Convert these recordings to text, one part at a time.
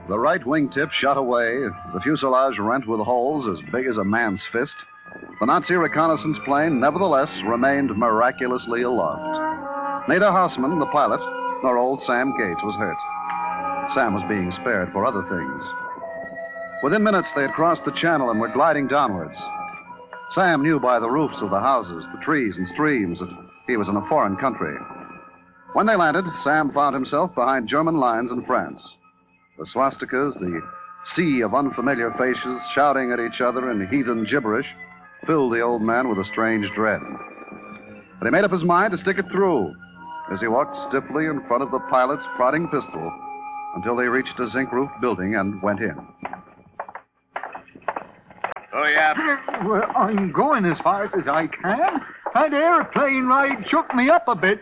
The right wingtip shot away, the fuselage rent with holes as big as a man's fist. The Nazi reconnaissance plane, nevertheless, remained miraculously aloft. Neither Houseman, the pilot, nor old Sam Gates was hurt. Sam was being spared for other things. Within minutes, they had crossed the channel and were gliding downwards. Sam knew by the roofs of the houses, the trees and streams, that he was in a foreign country. When they landed, Sam found himself behind German lines in France. The swastikas, the sea of unfamiliar faces shouting at each other in heathen gibberish, filled the old man with a strange dread. But he made up his mind to stick it through as he walked stiffly in front of the pilot's prodding pistol until they reached a zinc-roofed building and went in. Oh, yeah. Well, I'm going as fast as I can. That airplane ride shook me up a bit.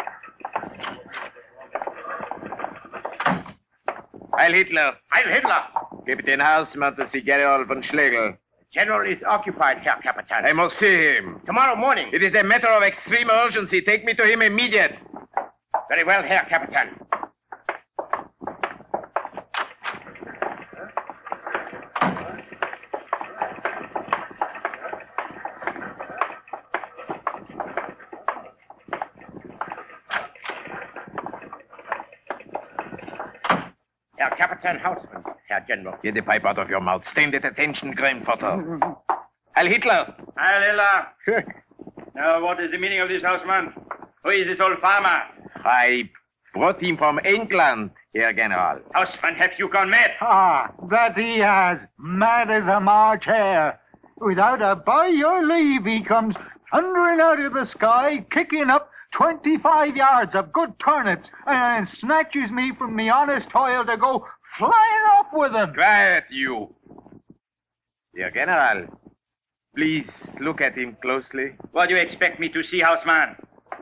Heil Hitler. Heil Hitler. Gib den Hausmann to see General von Schlegel. General is occupied, Herr Captain. I must see him. Tomorrow morning. It is a matter of extreme urgency. Take me to him immediate. Very well, Herr Captain. Herr Captain Houseman, Herr General. Get the pipe out of your mouth. Stand at attention, Grandfather. Heil Hitler. Heil Hitler. Now, what is the meaning of this, Houseman? Who is this old farmer? I brought him from England, Herr General. Houseman, have you gone mad? That he has. Mad as a March hare. Without a by your leave, he comes thundering out of the sky, kicking up 25 yards of good turnips, and snatches me from me honest toil to go flying off with them. Quiet, you. Herr General, please look at him closely. What do you expect me to see, Houseman?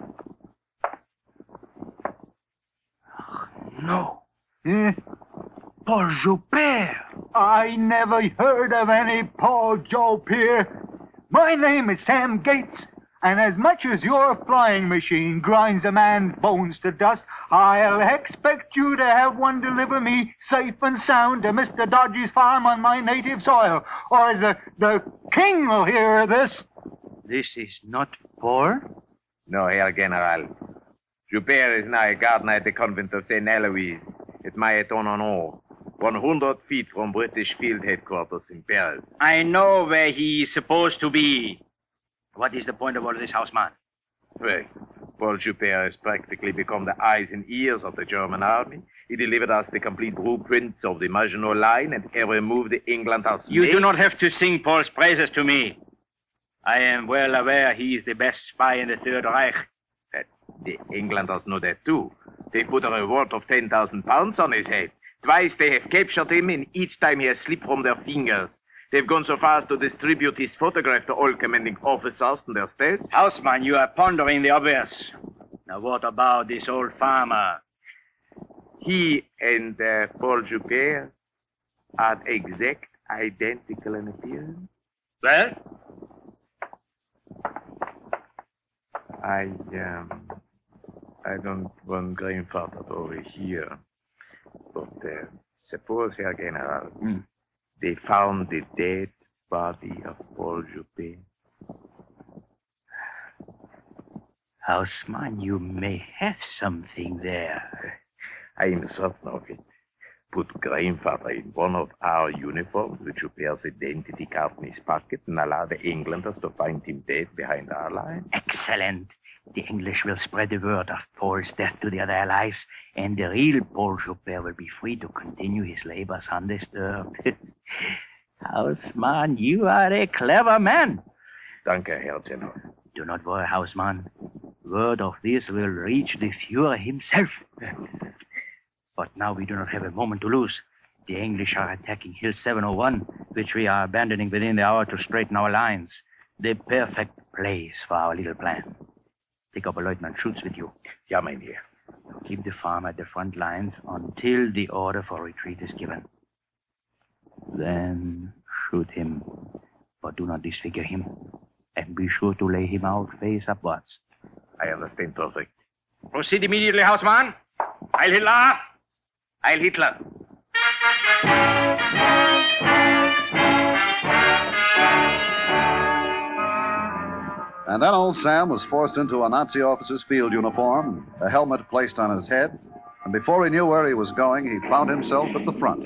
No. Paul Joubert. I never heard of any Paul Joubert. My name is Sam Gates, and as much as your flying machine grinds a man's bones to dust, I'll expect you to have one deliver me safe and sound to Mr. Dodge's farm on my native soil, or the king will hear of this. This is not Paul? No, Herr General. Joubert is now a gardener at the convent of St. Eloise, at Maillet-en-Honor, 100 feet from British field headquarters in Paris. I know where he is supposed to be. What is the point of all this, Houseman? Well, Paul Joubert has practically become the eyes and ears of the German army. He delivered us the complete blueprints of the Maginot Line and every move the England has made. You do not have to sing Paul's praises to me. I am well aware he is the best spy in the Third Reich. The Englanders know that too. They put a reward of 10,000 pounds on his head. Twice they have captured him, and each time he has slipped from their fingers. They've gone so far as to distribute his photograph to all commanding officers and their staffs. Houseman, you are pondering the obvious. Now, what about this old farmer? He and Paul Joubert are exact identical in appearance. Well? I don't want Grandfather over here. But suppose, Herr General, they found the dead body of Paul Joubert. Houseman, you may have something there. I am certain of it. Put Grandfather in one of our uniforms with Joubert's identity card in his pocket and allow the Englanders to find him dead behind our lines. Excellent. The English will spread the word of Paul's death to the other allies, and the real Paul Joubert will be free to continue his labors undisturbed. Houseman, you are a clever man. Danke, Herr General. Do not worry, Houseman. Word of this will reach the Führer himself. But now we do not have a moment to lose. The English are attacking Hill 701, which we are abandoning within the hour to straighten our lines. The perfect place for our little plan. Take up a Lieutenant Schutz with you. Ja, mein Herr. Keep the farm at the front lines until the order for retreat is given. Then shoot him, but do not disfigure him. And be sure to lay him out face upwards. I understand perfect. Proceed immediately, Houseman. Heil Hitler! Heil Hitler! And then old Sam was forced into a Nazi officer's field uniform, a helmet placed on his head, and before he knew where he was going, he found himself at the front.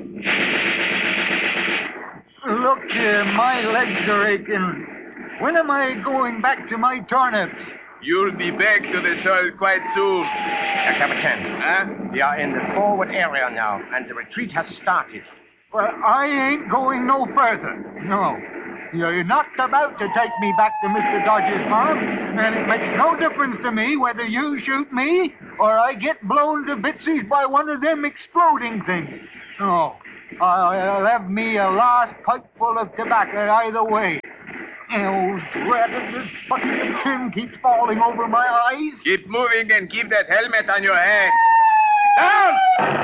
Look here, my legs are aching. When am I going back to my turnips? You'll be back to the soil quite soon. Captain, Huh? we are in the forward area now, and the retreat has started. Well, I ain't going no further. No. You're not about to take me back to Mr. Dodge's farm, and it makes no difference to me whether you shoot me or I get blown to bitsies by one of them exploding things. No. I'll have me a last pipeful of tobacco either way. Oh, drat it, this bucket of tin keeps falling over my eyes. Keep moving and keep that helmet on your head. Down!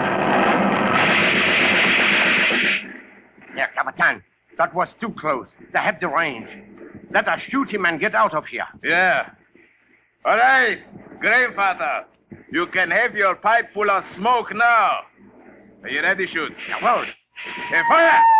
Yeah, Captain, that was too close. They have the range. Let us shoot him and get out of here. Yeah. All right, grandfather. You can have your pipe full of smoke now. Are you ready, shoot? Jawohl. Hey, fire!